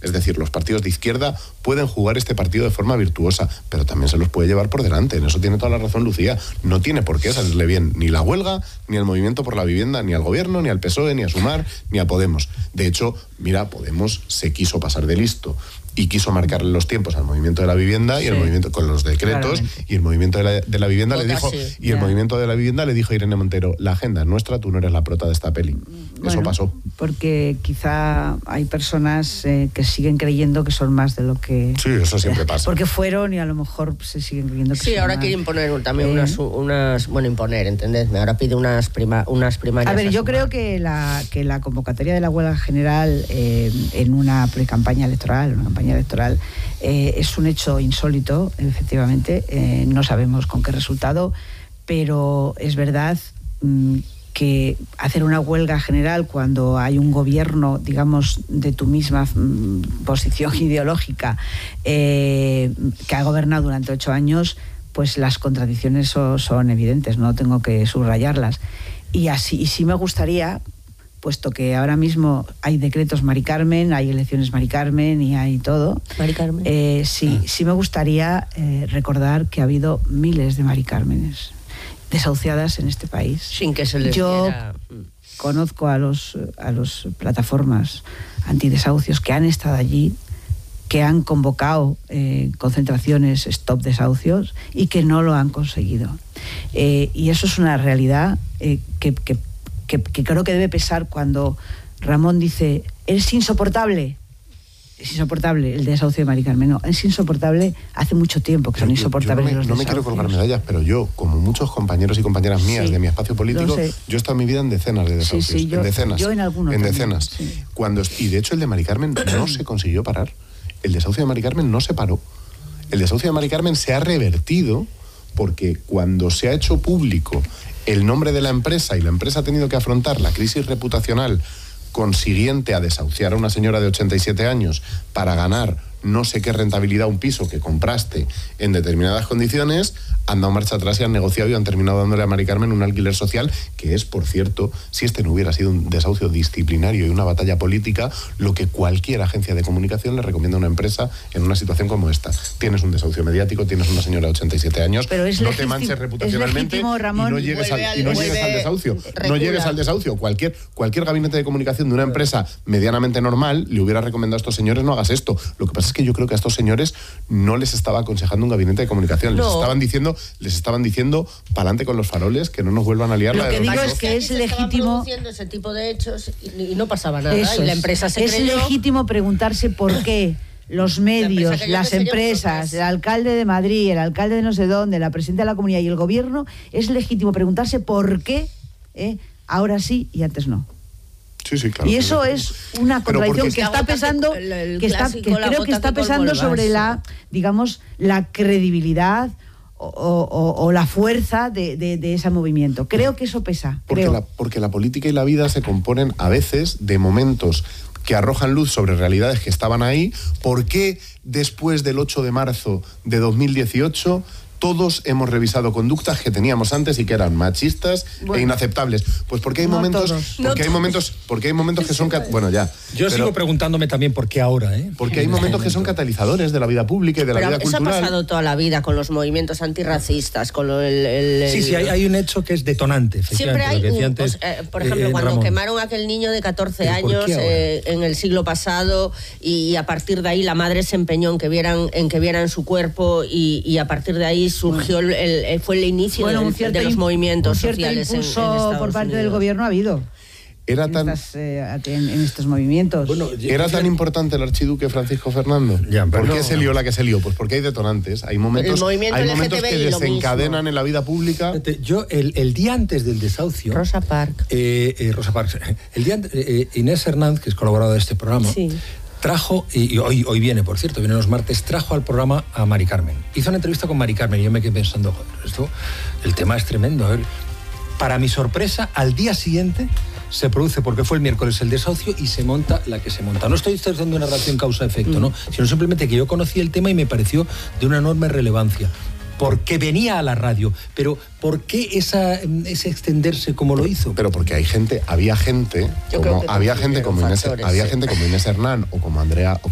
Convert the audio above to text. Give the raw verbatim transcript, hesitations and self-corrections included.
Es decir, los partidos de izquierda pueden jugar este partido de forma virtuosa, pero también se los puede llevar por delante. En eso tiene toda la razón Lucía. No tiene por qué salirle bien ni la huelga, ni el movimiento por la vivienda, ni al gobierno, ni al P S O E, ni a Sumar, ni a Podemos. De hecho, mira, Podemos se quiso pasar de listo y quiso marcarle los tiempos al movimiento de la vivienda, sí, y el movimiento con los decretos, claramente. Y el movimiento de la, de la vivienda Vota, le dijo sí, y el ya. movimiento de la vivienda le dijo a Irene Montero: la agenda es nuestra, tú no eres la prota de esta peli. Bueno, eso pasó. Porque quizá hay personas eh, que siguen creyendo que son más de lo que... Sí, eso siempre pasa. Porque fueron y a lo mejor se siguen creyendo que sí, son ahora más. Quieren imponer también eh, unas, unas... Bueno, imponer, ¿entendedme? Ahora pide unas, prima, unas primarias. A ver, a yo sumar. creo que la, que la convocatoria de la huelga general eh, en una pre-campaña electoral, una campaña electoral, eh, es un hecho insólito, efectivamente. Eh, no sabemos con qué resultado, pero es verdad mmm, que hacer una huelga general cuando hay un gobierno, digamos, de tu misma mmm, posición ideológica, eh, que ha gobernado durante ocho años, pues las contradicciones son, son evidentes, no tengo que subrayarlas. Y así, y sí me gustaría, puesto que ahora mismo hay decretos Mari Carmen, hay elecciones Mari Carmen y hay todo. Mari Carmen. Eh, sí, sí me gustaría eh, recordar que ha habido miles de Mari Cármenes desahuciadas en este país. Sin que se les Yo diera... conozco a los a los plataformas antidesahucios que han estado allí, que han convocado eh, concentraciones stop desahucios y que no lo han conseguido. Eh, y eso es una realidad eh, que, que, que, que creo que debe pesar cuando Ramón dice: es insoportable. Es insoportable el desahucio de Mari Carmen. No, es insoportable hace mucho tiempo que son yo, insoportables yo no me, los no me quiero colgar medallas, pero yo, como muchos compañeros y compañeras mías sí, de mi espacio político, yo he estado en mi vida en decenas de desahucios. Sí, sí, yo, en decenas. Yo en algunos En también, decenas. Sí. Cuando, y de hecho el de Mari Carmen no se consiguió parar. El desahucio de Mari Carmen no se paró. El desahucio de Mari Carmen se ha revertido porque cuando se ha hecho público el nombre de la empresa y la empresa ha tenido que afrontar la crisis reputacional consiguiente a desahuciar a una señora de ochenta y siete años para ganar no sé qué rentabilidad un piso que compraste en determinadas condiciones, han dado marcha atrás y han negociado y han terminado dándole a Mari Carmen un alquiler social, que es, por cierto, si este no hubiera sido un desahucio disciplinario y una batalla política, lo que cualquier agencia de comunicación le recomienda a una empresa en una situación como esta. Tienes un desahucio mediático, tienes una señora de ochenta y siete años, pero es no legítim- te manches reputacionalmente legítimo, Ramón, y no llegues, al, al, y no llegues al desahucio. Recula. No llegues al desahucio. Cualquier, cualquier gabinete de comunicación de una empresa medianamente normal le hubiera recomendado a estos señores: no hagas esto. Lo que pasa es que yo creo que a estos señores no les estaba aconsejando un gabinete de comunicación. No. Les estaban diciendo, les estaban diciendo para adelante con los faroles, que no nos vuelvan a liar. Lo la que de digo los es que es se legítimo produciendo ese tipo de hechos y, y no pasaba nada. Eso y la es. empresa se es creyó... legítimo preguntarse por qué los medios, la las empresas, el alcalde de Madrid, el alcalde de no sé dónde, la presidenta de la comunidad y el gobierno, es legítimo preguntarse por qué eh, ahora sí y antes no. Sí, sí, claro. Y eso es una contradicción que está pesando, el, el que, está, que creo que está pesando sobre la, digamos, la credibilidad o, o, o la fuerza de, de, de ese movimiento. Creo que eso pesa. Porque creo. la, porque la política y la vida se componen a veces de momentos que arrojan luz sobre realidades que estaban ahí. ¿Por qué después del ocho de marzo de dos mil dieciocho... todos hemos revisado conductas que teníamos antes y que eran machistas bueno, e inaceptables? Pues porque hay no momentos, todos. porque no hay momentos, porque hay momentos que son, bueno ya. Yo pero, sigo preguntándome también por qué ahora, ¿eh? Porque hay momentos que son catalizadores de la vida pública y de pero la vida eso cultural. Eso ha pasado toda la vida con los movimientos antirracistas, con lo, el, el, el... Sí, sí, hay, hay un hecho que es detonante. Siempre hay, lo que un, antes, pues, eh, por ejemplo, eh, cuando Ramón. quemaron a aquel niño de catorce años eh, en el siglo pasado y a partir de ahí la madre se empeñó en que vieran, en que vieran su cuerpo y, y a partir de ahí surgió el, el fue el inicio bueno, del, de los movimientos un sociales en, en Estados por parte Unidos. Del gobierno ha habido era en, tan, estas, eh, en, en estos movimientos. Bueno, ¿era tan importante el archiduque Francisco Fernando? Ya, ¿Por qué no, se lió la que se lió? Pues porque hay detonantes, hay momentos, hay momentos que desencadenan en la vida pública. Yo, el, el día antes del desahucio... Rosa Parks. Eh, eh, Rosa Parks. El día, eh, Inés Hernández, que es colaboradora de este programa... Sí. Trajo, y hoy, hoy viene, por cierto, viene los martes, trajo al programa a Mari Carmen. Hizo una entrevista con Mari Carmen y yo me quedé pensando, joder, esto, el tema es tremendo. A ver, para mi sorpresa, al día siguiente se produce, porque fue el miércoles el desahucio, y se monta la que se monta. No estoy haciendo una relación causa-efecto, mm. ¿no? Sino simplemente que yo conocí el tema y me pareció de una enorme relevancia. Porque venía a la radio, pero ¿por qué esa, ese extenderse como lo hizo? Pero porque hay gente, había gente, como, había gente como Inés, factores, había sí. gente como Inés Hernán o como Andrea o